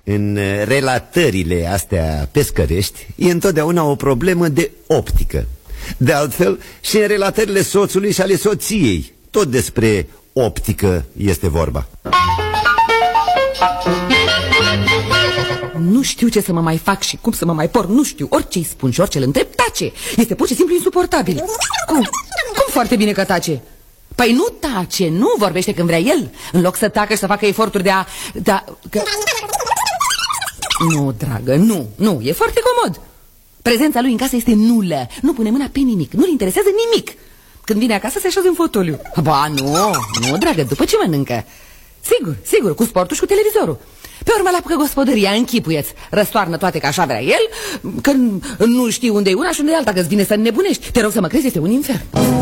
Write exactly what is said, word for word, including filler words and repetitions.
în relatările astea pescărești e întotdeauna o problemă de optică. De altfel, și în relatările soțului și ale soției tot despre optică este vorba. Nu știu ce să mă mai fac și cum să mă mai por. Nu știu, orice îi spun și orice îl întreb, tace. Este pur și simplu insuportabil. Cum? Cum foarte bine că tace? Păi nu tace, nu vorbește când vrea el. În loc să tacă și să facă eforturi de a... De a că... Nu, dragă, nu, nu, e foarte comod. Prezența lui în casă este nulă. Nu pune mâna pe nimic, nu-l interesează nimic. Când vine acasă se așează în fotoliu. Ba, nu, nu, dragă, după ce mănâncă. Sigur, sigur, cu sportul și cu televizorul. Pe urmă la apucă gospodăria, închipuieți. Răstoarnă toate ca așa vrea el. Că nu știi unde e una și unde e alta, că-ți vine să înnebunești. Te rog să mă crezi, este un infern.